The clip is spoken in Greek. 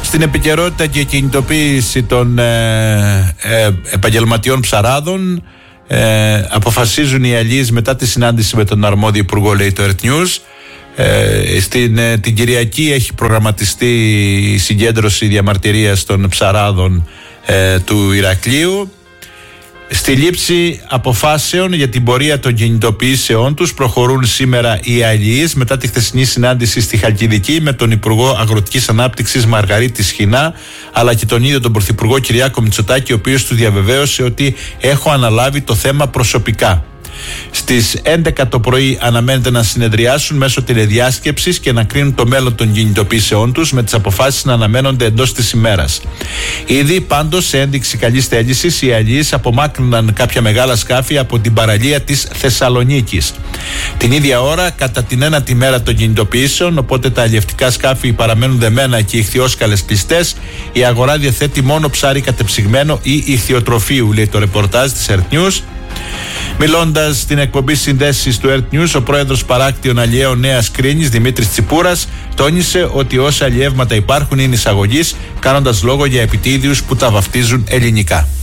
Στην επικαιρότητα και κινητοποίηση των επαγγελματιών ψαράδων, αποφασίζουν οι αλλοίς μετά τη συνάντηση με τον αρμόδιο υπουργό, λέει το Earth News. Την Κυριακή έχει προγραμματιστεί η συγκέντρωση διαμαρτυρίας των ψαράδων του Ηρακλείου. Στη λήψη αποφάσεων για την πορεία των κινητοποιήσεών τους προχωρούν σήμερα οι αλλοίς μετά τη χθεσινή συνάντηση στη Χαλκιδική με τον Υπουργό Αγροτικής Ανάπτυξης Μαργαρίτη Σχοινά, αλλά και τον ίδιο τον Πρωθυπουργό Κυριάκο Μητσοτάκη, ο οποίος του διαβεβαίωσε ότι έχω αναλάβει το θέμα προσωπικά. Στις 11 το πρωί αναμένεται να συνεδριάσουν μέσω τηλεδιάσκεψης και να κρίνουν το μέλλον των κινητοποιήσεών τους, με τις αποφάσεις να αναμένονται εντός της ημέρας. Ήδη πάντως, σε ένδειξη καλής θέλησης, οι αλλοίς απομάκρυναν κάποια μεγάλα σκάφη από την παραλία της Θεσσαλονίκης την ίδια ώρα, κατά την ένατη μέρα των κινητοποιήσεων, οπότε τα αλλιευτικά σκάφη παραμένουν δεμένα και οι ιχθυόσκαλες κλειστές. Η αγορά διαθέτει μόνο ψάρι κατεψυγμένο ή ιχθυοτροφίου, λέει το ρεπορτάζ της Earth News. Μιλώντας στην εκπομπή Συνδέσεις του Earth News, ο πρόεδρος παράκτιων αλλιέων Νέας Κρίνης, Δημήτρης Τσιπούρας, τόνισε ότι όσα αλλιεύματα υπάρχουν είναι εισαγωγής, κάνοντας λόγο για επιτίδιους που τα βαφτίζουν ελληνικά.